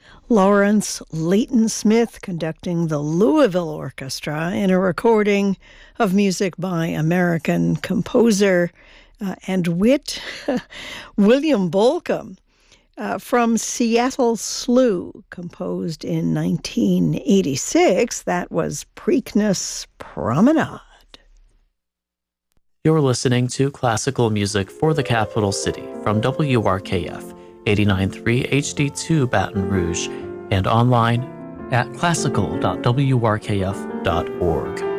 Lawrence Leighton Smith conducting the Louisville Orchestra in a recording of music by American composer and wit William Bolcom from Seattle Slough, composed in 1986. That was Preakness Promenade. You're listening to classical music for the capital city from WRKF 89.3 HD2 Baton Rouge and online at classical.wrkf.org.